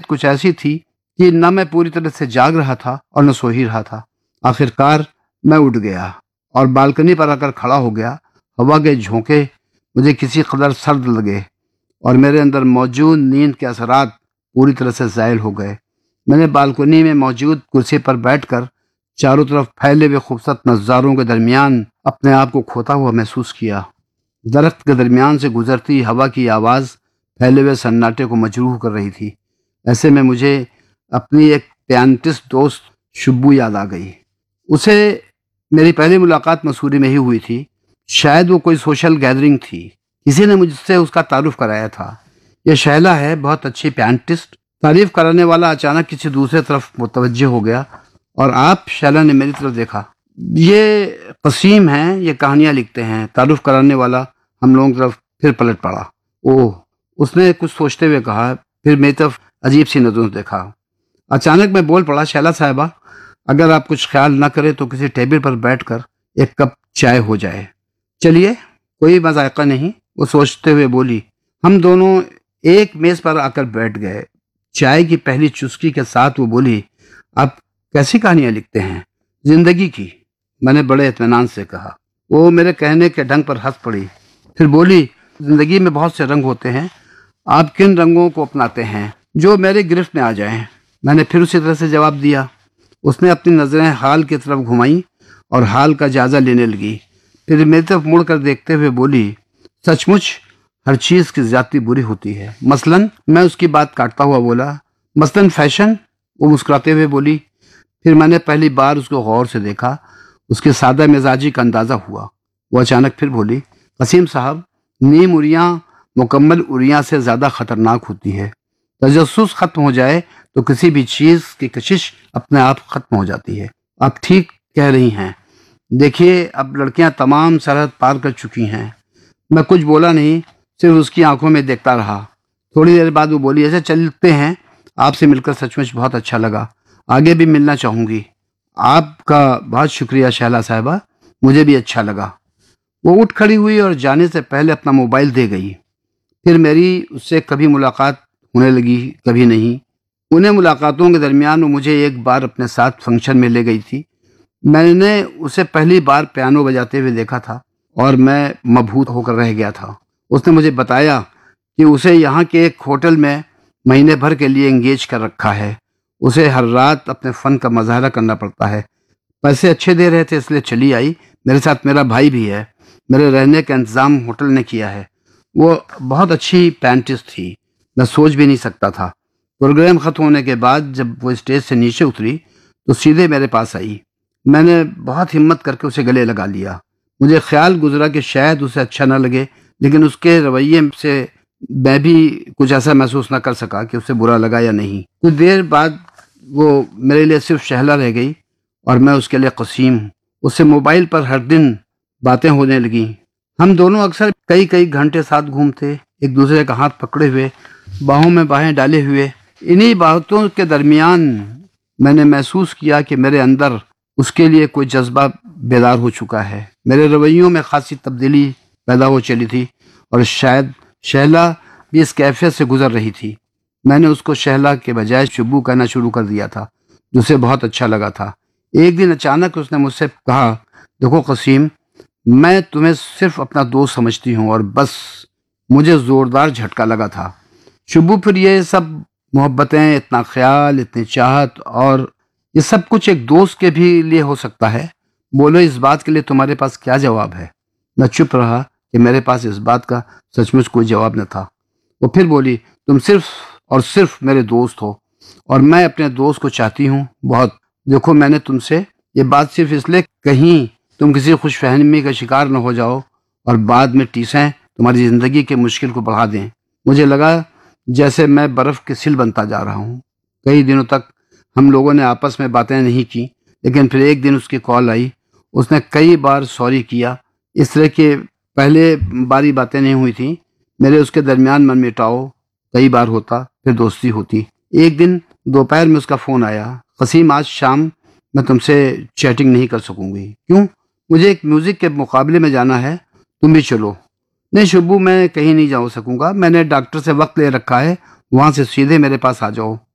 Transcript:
कुछ ऐसी थी کہ نہ میں پوری طرح سے جاگ رہا تھا اور نہ سو ہی رہا تھا۔ آخرکار میں اٹھ گیا اور بالکنی پر آ کر کھڑا ہو گیا۔ ہوا کے جھونکے مجھے کسی قدر سرد لگے اور میرے اندر موجود نیند کے اثرات پوری طرح سے زائل ہو گئے۔ میں نے بالکنی میں موجود کرسی پر بیٹھ کر چاروں طرف پھیلے ہوئے خوبصورت نظاروں کے درمیان اپنے آپ کو کھوتا ہوا محسوس کیا۔ درخت کے درمیان سے گزرتی ہوا کی آواز پھیلے ہوئے سناٹے کو مجروح کر رہی تھی۔ ایسے میں مجھے اپنی ایک پیانٹسٹ دوست شبو یاد آ گئی۔ اسے میری پہلی ملاقات مسوری میں ہی ہوئی تھی۔ شاید وہ کوئی سوشل گیدرنگ تھی، کسی نے مجھ سے اس کا تعارف کرایا تھا۔ یہ شہلا ہے، بہت اچھی پیانٹسٹ۔ تعریف کرانے والا اچانک کسی دوسرے طرف متوجہ ہو گیا اور آپ شہلا نے میری طرف دیکھا۔ یہ قسیم ہیں، یہ کہانیاں لکھتے ہیں۔ تعارف کرانے والا ہم لوگوں کی طرف پھر پلٹ پڑا۔ اوہ، اس نے کچھ سوچتے ہوئے کہا، پھر میری طرف عجیب سی نظروں سے دیکھا۔ اچانک میں بول پڑا، شہلا صاحبہ، اگر آپ کچھ خیال نہ کریں تو کسی ٹیبل پر بیٹھ کر ایک کپ چائے ہو جائے۔ چلیے، کوئی مذائقہ نہیں، وہ سوچتے ہوئے بولی۔ ہم دونوں ایک میز پر آ کر بیٹھ گئے۔ چائے کی پہلی چسکی کے ساتھ وہ بولی، آپ کیسی کہانیاں لکھتے ہیں؟ زندگی کی، میں نے بڑے اطمینان سے کہا۔ وہ میرے کہنے کے ڈھنگ پر ہنس پڑی، پھر بولی، زندگی میں بہت سے رنگ ہوتے ہیں، آپ کن رنگوں کو اپناتے ہیں؟ جو میرے گرفت میں آ جائیں۔ میں نے پھر اسی طرح سے جواب دیا۔ اس نے اپنی نظریں حال کی طرف گھمائیں اور حال کا جائزہ لینے لگی، پھر میری طرف مڑ کر دیکھتے ہوئے بولی، سچ مچ ہر چیز کی زیادتی بری ہوتی ہے۔ مثلاً، میں اس کی بات کاٹتا ہوا بولا، مثلاً فیشن، وہ مسکراتے ہوئے بولی۔ پھر میں نے پہلی بار اس کو غور سے دیکھا، اس کی سادہ مزاجی کا اندازہ ہوا۔ وہ اچانک پھر بولی، قسیم صاحب، نیم اریاں مکمل اریاں سے زیادہ خطرناک ہوتی ہے۔ تجسس ختم ہو جائے تو کسی بھی چیز کی کشش اپنے آپ ختم ہو جاتی ہے۔ آپ ٹھیک کہہ رہی ہیں۔ دیکھیے، اب لڑکیاں تمام سرحد پار کر چکی ہیں۔ میں کچھ بولا نہیں، صرف اس کی آنکھوں میں دیکھتا رہا۔ تھوڑی دیر بعد وہ بولی، ایسے چلتے ہیں، آپ سے مل کر سچ مچ بہت اچھا لگا، آگے بھی ملنا چاہوں گی۔ آپ کا بہت شکریہ شہلا صاحبہ، مجھے بھی اچھا لگا۔ وہ اٹھ کھڑی ہوئی اور جانے سے پہلے اپنا موبائل دے گئی۔ پھر میری اس سے کبھی ملاقات ہونے لگی، کبھی نہیں۔ انہیں ملاقاتوں کے درمیان وہ مجھے ایک بار اپنے ساتھ فنکشن میں لے گئی تھی۔ میں نے اسے پہلی بار پیانو بجاتے ہوئے دیکھا تھا اور میں مبہوت ہو کر رہ گیا تھا۔ اس نے مجھے بتایا کہ اسے یہاں کے ایک ہوٹل میں مہینے بھر کے لیے انگیج کر رکھا ہے۔ اسے ہر رات اپنے فن کا مظاہرہ کرنا پڑتا ہے۔ پیسے اچھے دے رہے تھے، اس لیے چلی آئی۔ میرے ساتھ میرا بھائی بھی ہے۔ میرے رہنے کا انتظام ہوٹل نے کیا ہے۔ وہ بہت اچھی پینٹسٹ تھی، میں سوچ بھی نہیں سکتا تھا۔ پروگرام ختم ہونے کے بعد جب وہ اسٹیج سے نیچے اتری تو سیدھے میرے پاس آئی۔ میں نے بہت ہمت کر کے اسے گلے لگا لیا۔ مجھے خیال گزرا کہ شاید اسے اچھا نہ لگے، لیکن اس کے رویے سے میں بھی کچھ ایسا محسوس نہ کر سکا کہ اسے برا لگا یا نہیں۔ کچھ دیر بعد وہ میرے لیے صرف شہلا رہ گئی اور میں اس کے لیے قسیم ہوں۔ اس سے موبائل پر ہر دن باتیں ہونے لگیں۔ ہم دونوں اکثر کئی گھنٹے ساتھ گھومتے، ایک دوسرے کا ہاتھ پکڑے ہوئے، باہوں میں باہیں ڈالے ہوئے۔ انہی باتوں کے درمیان میں نے محسوس کیا کہ میرے اندر اس کے لیے کوئی جذبہ بیدار ہو چکا ہے۔ میرے رویوں میں خاصی تبدیلی پیدا ہو چلی تھی اور شاید شہلا بھی اس کیفیت سے گزر رہی تھی۔ میں نے اس کو شہلا کے بجائے شبو کہنا شروع کر دیا تھا، جو اسے بہت اچھا لگا تھا۔ ایک دن اچانک اس نے مجھ سے کہا، دیکھو قسیم، میں تمہیں صرف اپنا دوست سمجھتی ہوں، اور بس مجھے زوردار جھٹکا لگا تھا۔ شبو، پھر یہ سب محبتیں، اتنا خیال، اتنی چاہت، اور یہ سب کچھ ایک دوست کے بھی لیے ہو سکتا ہے؟ بولو، اس بات کے لیے تمہارے پاس کیا جواب ہے؟ میں چپ رہا کہ میرے پاس اس بات کا سچ مچ کوئی جواب نہ تھا۔ وہ پھر بولی، تم صرف اور صرف میرے دوست ہو، اور میں اپنے دوست کو چاہتی ہوں بہت۔ دیکھو، میں نے تم سے یہ بات صرف اس لیے کہیں تم کسی خوش فہمی کا شکار نہ ہو جاؤ اور بعد میں ٹیسیں تمہاری زندگی کے مشکل کو بڑھا دیں۔ مجھے لگا جیسے میں برف کے سل بنتا جا رہا ہوں۔ کئی دنوں تک ہم لوگوں نے آپس میں باتیں نہیں کی، لیکن پھر ایک دن اس کی کال آئی۔ اس نے کئی بار سوری کیا۔ اس طرح کے پہلے باری باتیں نہیں ہوئی تھیں۔ میرے اس کے درمیان من مٹاؤ کئی بار ہوتا، پھر دوستی ہوتی۔ ایک دن دوپہر میں اس کا فون آیا، قسیم، آج شام میں تم سے چیٹنگ نہیں کر سکوں گی۔ کیوں؟ مجھے ایک میوزک کے مقابلے میں جانا ہے، تم بھی چلو۔ نہیں شبو، میں کہیں نہیں جا سکوں گا، میں نے ڈاکٹر سے وقت لے رکھا ہے، وہاں سے سیدھے میرے پاس آ جاؤ۔